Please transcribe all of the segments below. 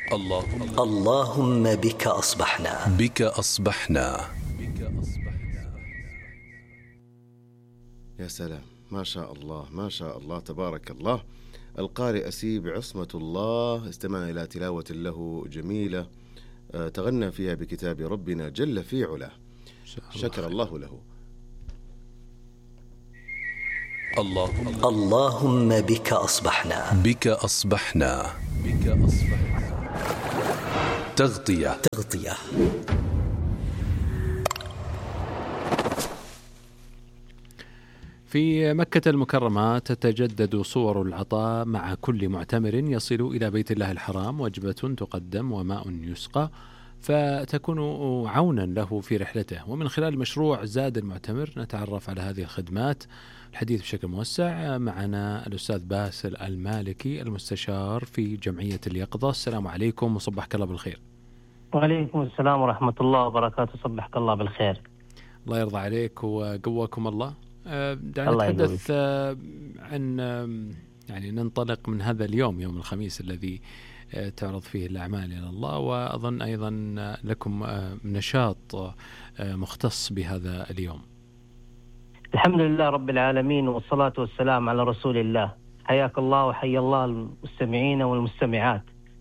اللهم بك أصبحنا. بك أصبحنا. يا سلام، ما شاء الله ما شاء الله تبارك الله. القارئ أسيب عصمة الله استمع إلى تلاوة له جميلة تغنى فيها بكتاب ربنا جل في علاه، شكر الله له. اللهم بك أصبحنا. بك أصبحنا. تغطية. في مكة المكرمة تتجدد صور العطاء مع كل معتمر يصل إلى بيت الله الحرام، وجبة تقدم وماء يسقى، فتكون عونا له في رحلته. ومن خلال مشروع زاد المعتمر نتعرف على هذه الخدمات. الحديث بشكل موسع معنا الأستاذ باسل المالكي المستشار في جمعية اليقظة. السلام عليكم وصبحك الله بالخير. وعليكم السلام ورحمة الله وبركاته، صبحك الله بالخير. الله يرضى عليك وقواكم الله. دعنا نتحدث عن يعني ننطلق من هذا اليوم، يوم الخميس الذي تعرض فيه الأعمال إلى الله، وأظن أيضا لكم نشاط مختص بهذا اليوم. الحمد لله رب العالمين، والصلاة والسلام على رسول الله. حياك الله وحيا الله المستمعين والمستمعات.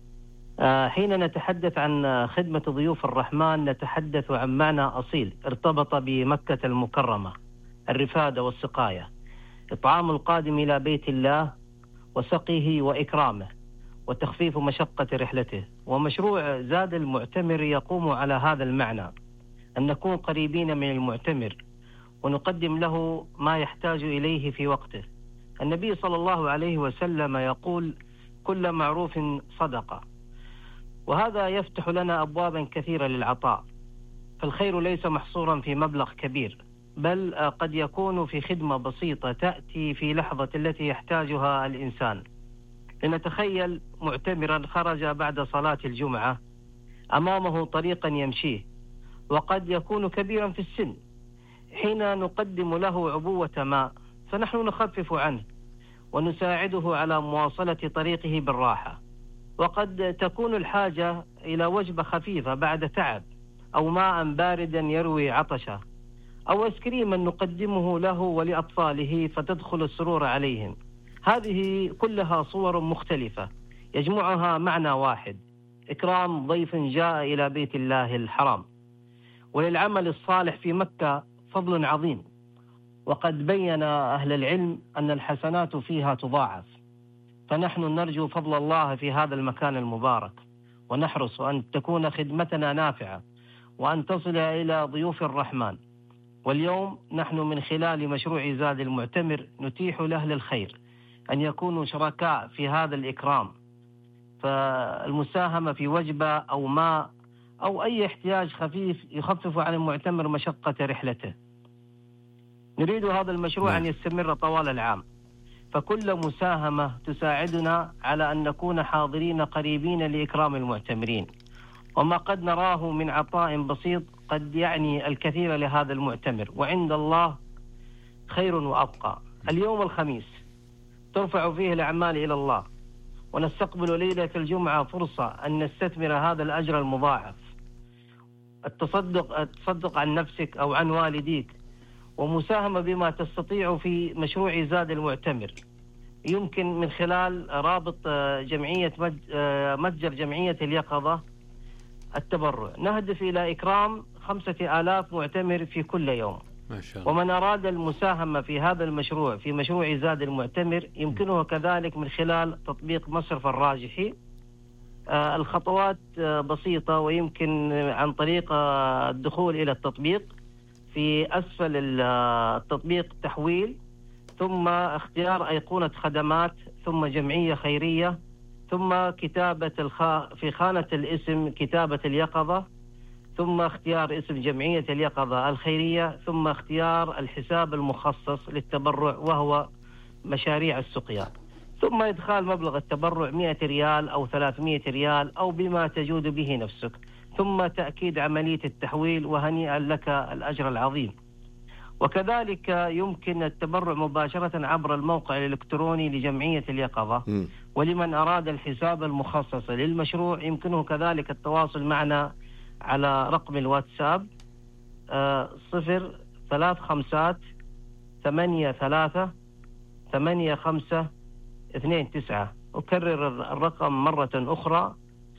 حين نتحدث عن خدمة ضيوف الرحمن نتحدث عن معنى أصيل ارتبط بمكة المكرمة: الرفادة والسقاية، إطعام القادم إلى بيت الله وسقيه وإكرامه وتخفيف مشقة رحلته. ومشروع زاد المعتمر يقوم على هذا المعنى، أن نكون قريبين من المعتمر ونقدم له ما يحتاج إليه في وقته. النبي صلى الله عليه وسلم يقول: كل معروف صدقة. وهذا يفتح لنا أبوابا كثيرة للعطاء، فالخير ليس محصورا في مبلغ كبير، بل قد يكون في خدمة بسيطة تأتي في لحظة التي يحتاجها الإنسان. لنتخيل معتمرا خرج بعد صلاة الجمعة، أمامه طريقا يمشيه وقد يكون كبيرا في السن. حين نقدم له عبوة ماء فنحن نخفف عنه ونساعده على مواصلة طريقه بالراحة. وقد تكون الحاجة إلى وجبة خفيفة بعد تعب، أو ماء باردا يروي عطشه، أو اسكريما نقدمه له ولأطفاله فتدخل السرور عليهم. هذه كلها صور مختلفة يجمعها معنى واحد: إكرام ضيف جاء إلى بيت الله الحرام. وللعمل الصالح في مكة فضل عظيم، وقد بين أهل العلم أن الحسنات فيها تضاعف، فنحن نرجو فضل الله في هذا المكان المبارك، ونحرص أن تكون خدمتنا نافعة وأن تصل إلى ضيوف الرحمن. واليوم نحن من خلال مشروع زاد المعتمر نتيح لأهل الخير أن يكونوا شركاء في هذا الإكرام، فالمساهمة في وجبة أو ماء أو أي احتياج خفيف يخفف عن المعتمر مشقة رحلته. نريد هذا المشروع أن يستمر طوال العام، فكل مساهمة تساعدنا على أن نكون حاضرين قريبين لإكرام المعتمرين. وما قد نراه من عطاء بسيط قد يعني الكثير لهذا المعتمر، وعند الله خير وأبقى. اليوم الخميس ترفع فيه الأعمال إلى الله، ونستقبل ليلة الجمعة فرصة أن نستثمر هذا الأجر المضاعف. التصدق عن نفسك أو عن والديك، ومساهمة بما تستطيع في مشروع زاد المعتمر. يمكن من خلال رابط جمعية متجر جمعية اليقظة التبرع. نهدف إلى إكرام 5000 معتمر في كل يوم. ما شاء الله. ومن أراد المساهمة في هذا المشروع في مشروع زاد المعتمر يمكنه كذلك من خلال تطبيق مصرف الراجحي. الخطوات بسيطة، ويمكن عن طريق الدخول إلى التطبيق. في أسفل التطبيق تحويل، ثم اختيار أيقونة خدمات، ثم جمعية خيرية، ثم كتابة في خانة الاسم كتابة اليقظة، ثم اختيار اسم جمعية اليقظة الخيرية، ثم اختيار الحساب المخصص للتبرع وهو مشاريع السقيا، ثم إدخال مبلغ التبرع 100 ريال أو 300 ريال أو بما تجود به نفسك، ثم تأكيد عملية التحويل، وهنيئا لك الأجر العظيم. وكذلك يمكن التبرع مباشرة عبر الموقع الإلكتروني لجمعية اليقظة، ولمن أراد الحساب المخصص للمشروع يمكنه كذلك التواصل معنا على رقم الواتساب 035838529. أكرر الرقم مرة أخرى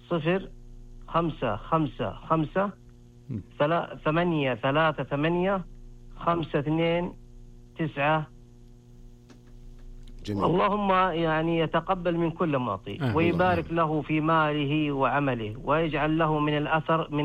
0555838529. جميل. اللهم يعني يتقبل من كل معطي ويبارك له في ماله وعمله ويجعل له من الأثر